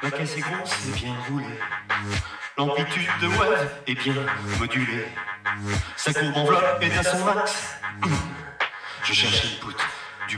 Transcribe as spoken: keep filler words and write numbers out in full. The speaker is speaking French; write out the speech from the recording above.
La caisse est grosse et bien roulée. L'amplitude de wave est bien modulée. Sa courbe enveloppe est à son max. Je cherche une poutre